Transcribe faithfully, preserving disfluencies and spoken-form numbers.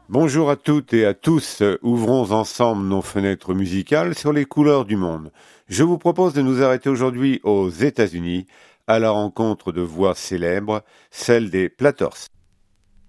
Bonjour à toutes et à tous, ouvrons ensemble nos fenêtres musicales sur les couleurs du monde. Je vous propose de nous arrêter aujourd'hui aux États-Unis, à la rencontre de voix célèbres, celle des Plators.